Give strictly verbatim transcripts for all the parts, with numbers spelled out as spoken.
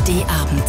R D-Abend.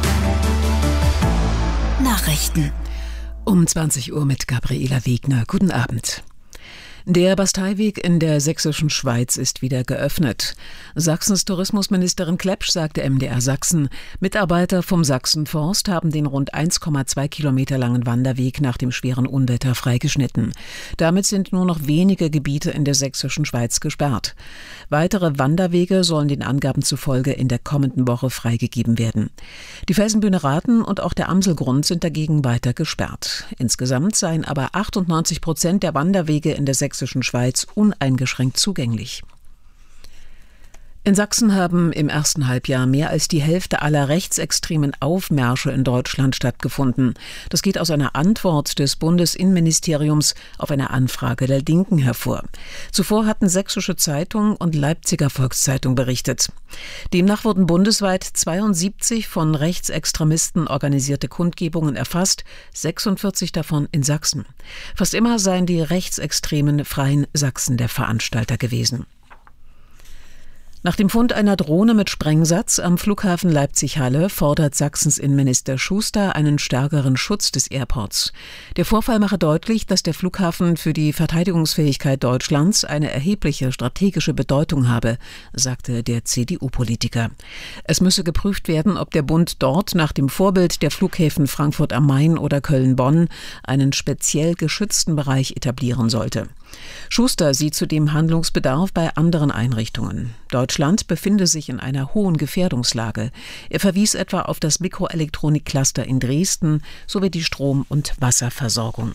Nachrichten. Um zwanzig Uhr mit Gabriela Wegner. Guten Abend. Der Basteiweg in der sächsischen Schweiz ist wieder geöffnet. Sachsens Tourismusministerin Klepsch sagte M D R Sachsen, Mitarbeiter vom Sachsenforst haben den rund eins Komma zwei Kilometer langen Wanderweg nach dem schweren Unwetter freigeschnitten. Damit sind nur noch wenige Gebiete in der sächsischen Schweiz gesperrt. Weitere Wanderwege sollen den Angaben zufolge in der kommenden Woche freigegeben werden. Die Felsenbühne Rathen und auch der Amselgrund sind dagegen weiter gesperrt. Insgesamt seien aber achtundneunzig Prozent der Wanderwege in der sächsischen Schweiz uneingeschränkt zugänglich. In Sachsen haben im ersten Halbjahr mehr als die Hälfte aller rechtsextremen Aufmärsche in Deutschland stattgefunden. Das geht aus einer Antwort des Bundesinnenministeriums auf eine Anfrage der Linken hervor. Zuvor hatten Sächsische Zeitung und Leipziger Volkszeitung berichtet. Demnach wurden bundesweit zweiundsiebzig von Rechtsextremisten organisierte Kundgebungen erfasst, sechsundvierzig davon in Sachsen. Fast immer seien die rechtsextremen Freien Sachsen der Veranstalter gewesen. Nach dem Fund einer Drohne mit Sprengsatz am Flughafen Leipzig-Halle fordert Sachsens Innenminister Schuster einen stärkeren Schutz des Airports. Der Vorfall mache deutlich, dass der Flughafen für die Verteidigungsfähigkeit Deutschlands eine erhebliche strategische Bedeutung habe, sagte der C D U-Politiker. Es müsse geprüft werden, ob der Bund dort nach dem Vorbild der Flughäfen Frankfurt am Main oder Köln-Bonn einen speziell geschützten Bereich etablieren sollte. Schuster sieht zudem Handlungsbedarf bei anderen Einrichtungen. Deutschland befinde sich in einer hohen Gefährdungslage. Er verwies etwa auf das Mikroelektronik-Cluster in Dresden sowie die Strom- und Wasserversorgung.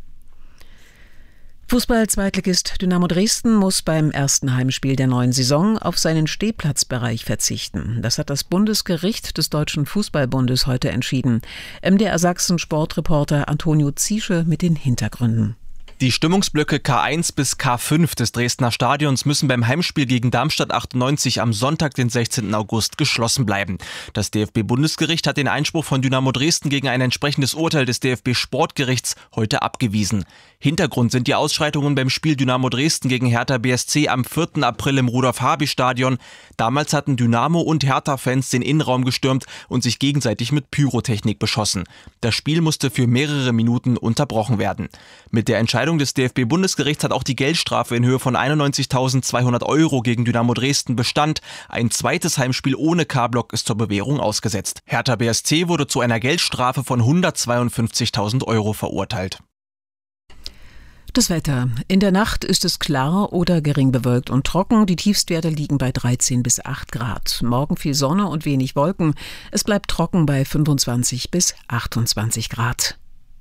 Fußball-Zweitligist Dynamo Dresden muss beim ersten Heimspiel der neuen Saison auf seinen Stehplatzbereich verzichten. Das hat das Bundesgericht des Deutschen Fußballbundes heute entschieden. M D R Sachsen Sportreporter Antonio Ziesche mit den Hintergründen. Die Stimmungsblöcke K eins bis K fünf des Dresdner Stadions müssen beim Heimspiel gegen Darmstadt achtundneunzig am Sonntag, den sechzehnten August, geschlossen bleiben. Das D F B-Bundesgericht hat den Einspruch von Dynamo Dresden gegen ein entsprechendes Urteil des D F B-Sportgerichts heute abgewiesen. Hintergrund sind die Ausschreitungen beim Spiel Dynamo Dresden gegen Hertha B S C am vierten April im Rudolf-Habich-Stadion. Damals hatten Dynamo- und Hertha-Fans den Innenraum gestürmt und sich gegenseitig mit Pyrotechnik beschossen. Das Spiel musste für mehrere Minuten unterbrochen werden. Mit der Entscheidung des D F B-Bundesgerichts hat auch die Geldstrafe in Höhe von einundneunzigtausendzweihundert Euro gegen Dynamo Dresden Bestand. Ein zweites Heimspiel ohne K-Block ist zur Bewährung ausgesetzt. Hertha B S C wurde zu einer Geldstrafe von hundertzweiundfünfzigtausend Euro verurteilt. Das Wetter. In der Nacht ist es klar oder gering bewölkt und trocken. Die Tiefstwerte liegen bei dreizehn bis acht Grad. Morgen viel Sonne und wenig Wolken. Es bleibt trocken bei fünfundzwanzig bis achtundzwanzig Grad.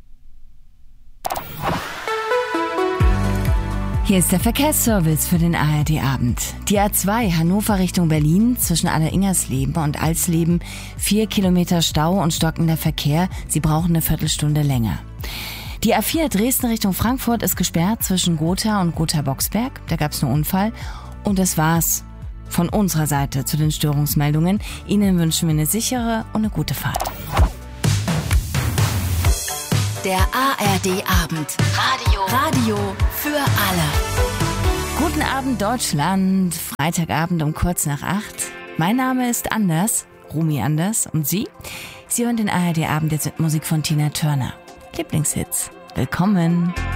Hier ist der Verkehrsservice für den A R D-Abend. Die A zwei Hannover Richtung Berlin zwischen Aller-Ingersleben und Alsleben. Vier Kilometer Stau und stockender Verkehr. Sie brauchen eine Viertelstunde länger. Die A vier Dresden Richtung Frankfurt ist gesperrt zwischen Gotha und Gotha-Boxberg. Da gab es einen Unfall. Und das war's von unserer Seite zu den Störungsmeldungen. Ihnen wünschen wir eine sichere und eine gute Fahrt. Der A R D-Abend. Radio. Radio für alle. Guten Abend, Deutschland. Freitagabend um kurz nach acht. Mein Name ist Anders, Rumi Anders. Und Sie? Sie hören den A R D-Abend jetzt mit Musik von Tina Turner. Lieblingshits. Willkommen.